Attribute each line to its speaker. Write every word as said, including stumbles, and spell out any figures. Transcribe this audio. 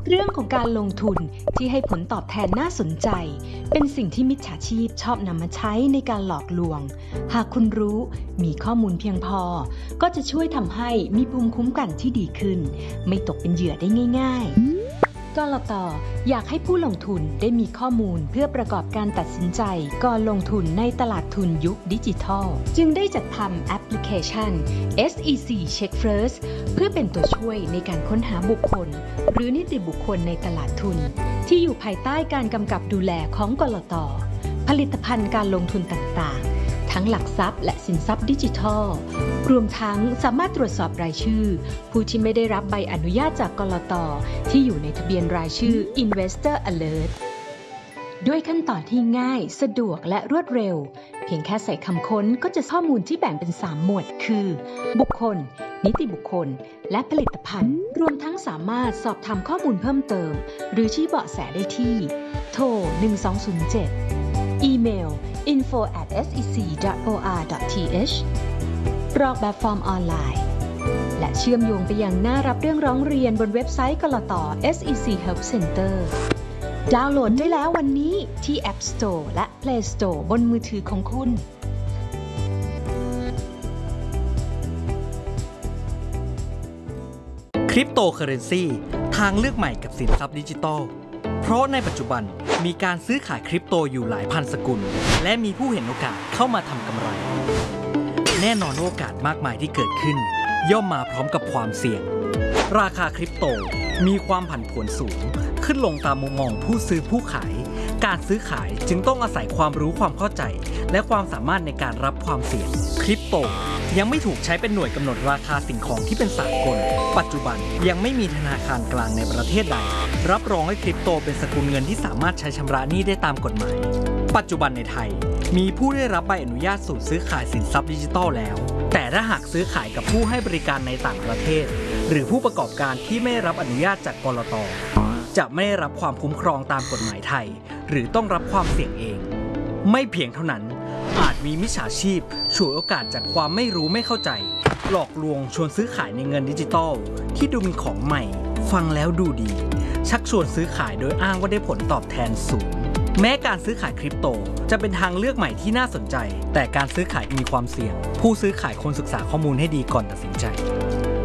Speaker 1: เรื่องของการลงทุนที่ให้ผลตอบแทนน่าสนใจเป็นสิ่งที่มิจฉาชีพชอบนำมาใช้ในการหลอกลวงหากคุณรู้มีข้อมูลเพียงพอก็จะช่วยทำให้มีภูมิคุ้มกันที่ดีขึ้นไม่ตกเป็นเหยื่อได้ง่ายๆกลต.อยากให้ผู้ลงทุนได้มีข้อมูลเพื่อประกอบการตัดสินใจก่อนลงทุนในตลาดทุนยุคดิจิทัลจึงได้จัดทำแอปพลิเคชัน เอส อี ซี Check First เพื่อเป็นตัวช่วยในการค้นหาบุคคลหรือนิติบุคคลในตลาดทุนที่อยู่ภายใต้การกำกับดูแลของกลต.ผลิตภัณฑ์การลงทุนต่างๆทั้งหลักทรัพย์และสินทรัพย์ดิจิทัลรวมทั้งสามารถตรวจสอบรายชื่อผู้ที่ไม่ได้รับใบอนุญาตจากกลต.ที่อยู่ในทะเบียนรายชื่อ Investor Alert ด้วยขั้นตอนที่ง่ายสะดวกและรวดเร็วเพียงแค่ใส่คำค้นก็จะข้อมูลที่แบ่งเป็นสามหมวดคือบุคคลนิติบุคคลและผลิตภัณฑ์รวมทั้งสามารถสอบถามข้อมูลเพิ่มเติมหรือชี้เบาะแสได้ที่โทรหนึ่งสองศูนย์เจ็ดอีเมล อินโฟ แอท เอส อี ซี ดอท โอ อาร์ ดอท ที เอช กรอกแบบฟอร์มออนไลน์และเชื่อมโยงไปยังหน้ารับเรื่องร้องเรียนบนเว็บไซต์กลต. เอส อี ซี Help Center ดาวน์โหลดได้แล้ววันนี้ที่ App Store และ Play Store บนมือถือของคุณ
Speaker 2: คริปโตเคอเรนซีทางเลือกใหม่กับสินทรัพย์ดิจิทัลเพราะในปัจจุบันมีการซื้อขายคริปโตอยู่หลายพันสกุลและมีผู้เห็นโอกาสเข้ามาทำกำไรแน่นอนโอกาสมากมายที่เกิดขึ้นย่อมมาพร้อมกับความเสี่ยงราคาคริปโตมีความผันผวนสูงขึ้นลงตามมุมมองผู้ซื้อผู้ขายการซื้อขายจึงต้องอาศัยความรู้ความเข้าใจและความสามารถในการรับความเสี่ยงคริปโตยังไม่ถูกใช้เป็นหน่วยกำหนดราคาสิ่งของที่เป็นสากลปัจจุบันยังไม่มีธนาคารกลางในประเทศใดรับรองให้คริปโตเป็นสกุลเงินที่สามารถใช้ชำระหนี้ได้ตามกฎหมายปัจจุบันในไทยมีผู้ได้รับใบอนุญาตสูตรซื้อขายสินทรัพย์ดิจิทัลแล้วแต่ถ้าหากซื้อขายกับผู้ให้บริการในต่างประเทศหรือผู้ประกอบการที่ไม่รับอนุญาตจากกลต.จะไม่ได้รับความคุ้มครองตามกฎหมายไทยหรือต้องรับความเสี่ยงเองไม่เพียงเท่านั้นอาจมีมิจฉาชีพฉวยโอกาสจากความไม่รู้ไม่เข้าใจหลอกลวงชวนซื้อขายในเงินดิจิทัลที่ดูมีของใหม่ฟังแล้วดูดีชักชวนซื้อขายโดยอ้างว่าได้ผลตอบแทนสูงแม้การซื้อขายคริปโตจะเป็นทางเลือกใหม่ที่น่าสนใจแต่การซื้อขายมีความเสี่ยงผู้ซื้อขายควรศึกษาข้อมูลให้ดีก่อนตัดสินใจ